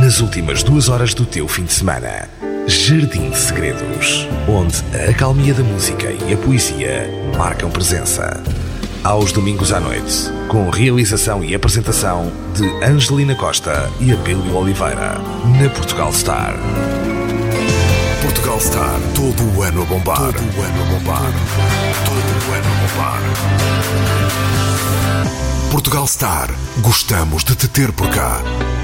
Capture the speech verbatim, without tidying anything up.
nas últimas duas horas do teu fim de semana. Jardim de Segredos, onde a acalmia da música e a poesia marcam presença. Aos domingos à noite, com realização e apresentação de Angelina Costa e Abílio Oliveira, na Portugal Star. Portugal Star, todo o ano a bombar. Todo o ano a bombar. Todo o ano a bombar. Portugal Star, gostamos de te ter por cá.